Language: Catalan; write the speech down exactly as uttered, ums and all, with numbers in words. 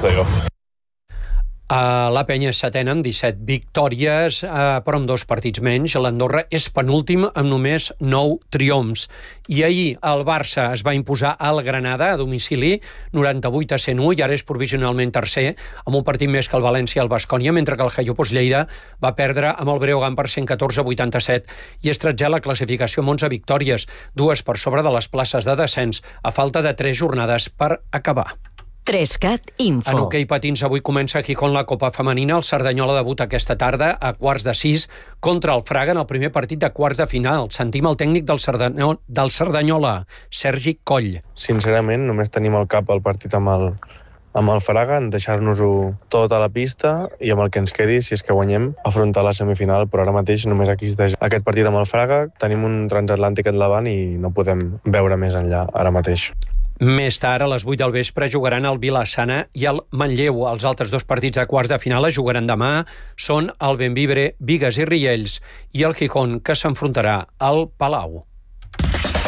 playoff. Uh, la Penya és setena amb disset victòries, uh, però amb dos partits menys. L'Andorra és penúltim amb només nou triomfs. I ahir el Barça es va imposar al Granada a domicili noranta-vuit a cent u i ara és provisionalment tercer amb un partit més que el València i el Baskonia, mentre que el Jaiopos Lleida va perdre amb el Breogán per cent catorze a vuitanta-set i és tretzè a la classificació amb onze victòries, dues per sobre de les places de descens, a falta de tres jornades per acabar. Trescat Info. En hoquei patins avui comença a Gijón la Copa Femenina. El Cerdanyola debuta aquesta tarda a quarts de sis contra el Fraga en el primer partit de quarts de final. Sentim el tècnic del, Cerdanyola, del Cerdanyola, Sergi Coll. Sincerament, només tenim al cap el partit amb el, amb el Fraga, en deixar-nos-ho tot a la pista i amb el que ens quedi, si és que guanyem, afrontar la semifinal, però ara mateix només existeix aquest partit amb el Fraga, tenim un transatlàntic endavant i no podem veure més enllà ara mateix. Més tard, a les vuit del vespre, jugaran el Vila-sana i el Manlleu. Els altres dos partits de quarts de final es jugaran demà. Són el Bembibre, Bigues i Riells i el Gijón, que s'enfrontarà al Palau.